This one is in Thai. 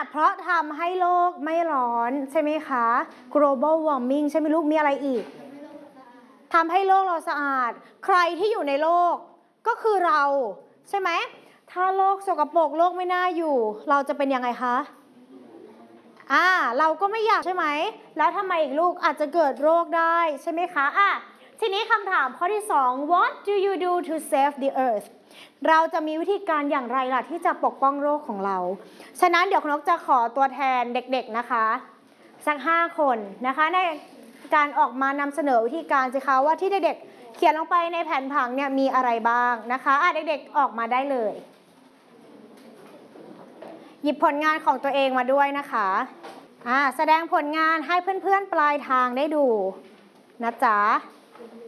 เพราะทำให้โลกไม่ร้อนใช่ไหมคะ global warming ใช่ไหมลูกมีอะไรอีกทำให้โลกเราสะอาดใครที่อยู่ในโลกก็คือเราใช่ไหมถ้าโลกสกปรกโลกไม่น่าอยู่เราจะเป็นยังไงคะเราก็ไม่อยากใช่ไหมแล้วทำไมอีกลูกอาจจะเกิดโรคได้ใช่ไหมคะทีนี้คำถามข้อที่2 What do you do to save the earth เราจะมีวิธีการอย่างไรล่ะที่จะปกป้องโลกของเราฉะนั้นเดี๋ยวคุณนกจะขอตัวแทนเด็กๆนะคะสัก5คนนะคะในการออกมานำเสนอวิธีการสิคะว่าที่เด็กๆเขียนลงไปในแผนผังเนี่ยมีอะไรบ้างนะคะเด็กๆออกมาได้เลยหยิบผลงานของตัวเองมาด้วยนะคะแสดงผลงานให้เพื่อนๆปลายทางได้ดูนะจ๊ะ